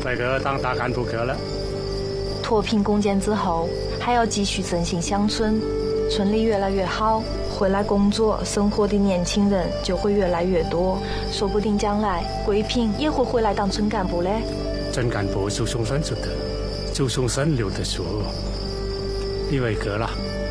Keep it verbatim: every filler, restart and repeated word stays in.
伟哥当大干部去了。 脱贫攻坚之后，还要继续振兴乡村，村里越来越好，回来工作生活的年轻人就会越来越多，说不定将来桂平也会回来当村干部嘞。 镇干部周松山说的，周松山留的说，你伟哥了。